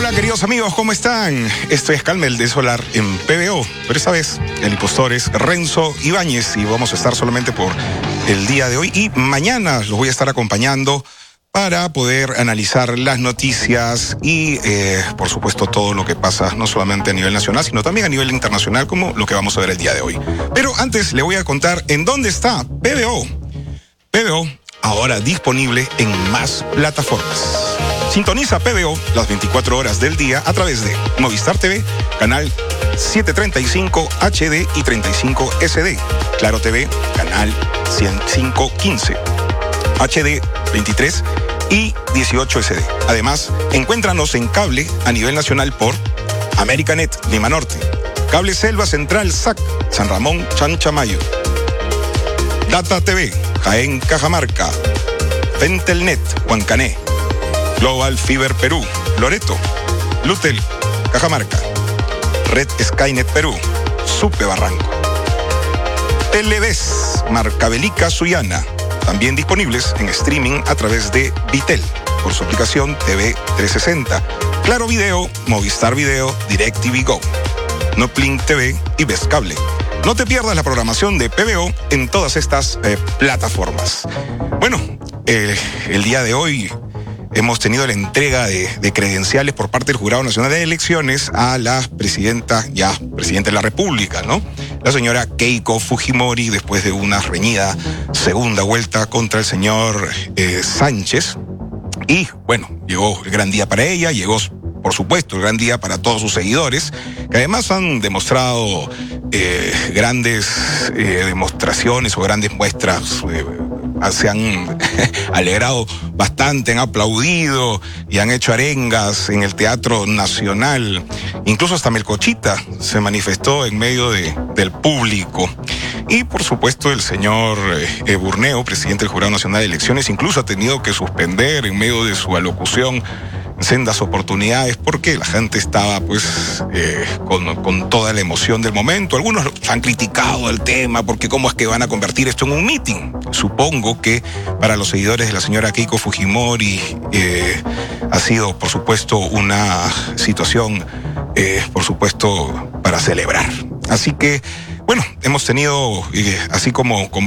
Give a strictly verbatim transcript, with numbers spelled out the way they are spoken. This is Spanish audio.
Hola queridos amigos, ¿cómo están? Esto es Calmel de Solar en P B O, pero esta vez el impostor es Renzo Ibáñez y vamos a estar solamente por el día de hoy y mañana los voy a estar acompañando para poder analizar las noticias y eh, por supuesto todo lo que pasa no solamente a nivel nacional sino también a nivel internacional como lo que vamos a ver el día de hoy. Pero antes le voy a contar en dónde está P B O. P B O ahora disponible en más plataformas. Sintoniza P B O las veinticuatro horas del día a través de Movistar T V, canal setecientos treinta y cinco H D y treinta y cinco S D, Claro T V, canal ciento quince, H D veintitrés y dieciocho S D. Además, encuéntranos en cable a nivel nacional por Americanet, Lima Norte, Cable Selva Central, S A C, San Ramón, Chanchamayo, Data T V, Jaén, Cajamarca, Fentelnet, Huancané, Global Fiber Perú, Loreto, Lutel, Cajamarca, Red Skynet Perú, Supe Barranco, Televes, Marcabelica Sullana, también disponibles en streaming a través de Vitel, por su aplicación T V trescientos sesenta, Claro Video, Movistar Video, DirecTV Go, Noplink T V y Best Cable. No te pierdas la programación de P B O en todas estas eh, plataformas. Bueno, eh, el día de hoy hemos tenido la entrega de, de credenciales por parte del Jurado Nacional de Elecciones a la presidenta, ya presidenta de la República, ¿no? La señora Keiko Fujimori, después de una reñida segunda vuelta contra el señor eh, Sánchez. Y bueno, llegó el gran día para ella, llegó por supuesto el gran día para todos sus seguidores, que además han demostrado eh, grandes eh, demostraciones o grandes muestras, eh, se han alegrado bastante, han aplaudido y han hecho arengas en el Teatro Nacional. Incluso hasta Melcochita se manifestó en medio de, del público. Y por supuesto el señor eh, Burneo, presidente del Jurado Nacional de Elecciones, incluso ha tenido que suspender en medio de su alocución sendas oportunidades porque la gente estaba pues eh, con, con toda la emoción del momento. Algunos han criticado el tema porque cómo es que van a convertir esto en un meeting. Supongo que para los seguidores de la señora Keiko Fujimori eh, ha sido por supuesto una situación eh, por supuesto para celebrar. Así que bueno, hemos tenido eh, así como, como